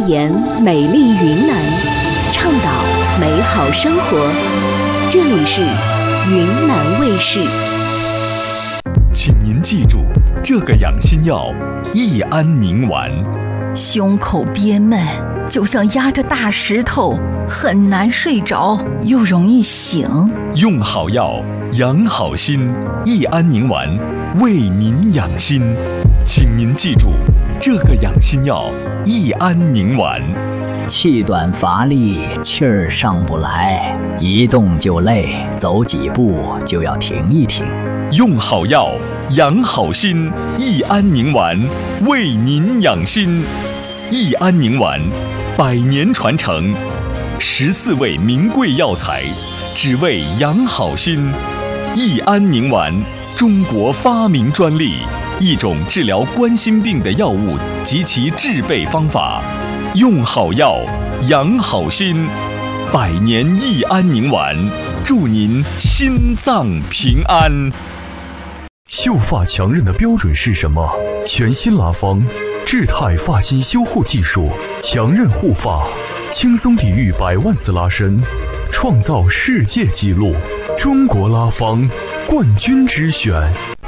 言美丽云南，倡导美好生活。这里是云南卫视。 请您记住，这个养心药益安宁丸。 胸口憋闷，就像压着大石头，很难睡着，又容易醒。 用好药，养好心，益安宁丸为您养心。请您记住，这个养心药益安宁丸。 气短乏力，气儿上不来，一动就累，走几步就要停一停。 用好药，养好心，益安宁丸为您养心。益安宁丸100年传承，14味名贵药材，只为养好心。益安宁丸，中国发明专利，一种治疗冠心病的药物及其制备方法。用好药，养好心，100年益安宁丸，祝您心脏平安。 秀发强韧的标准是什么？全新拉芳智泰发型修护技术，强韧护发，轻松抵御100万次拉伸，创造世界纪录。中国拉芳冠军之选。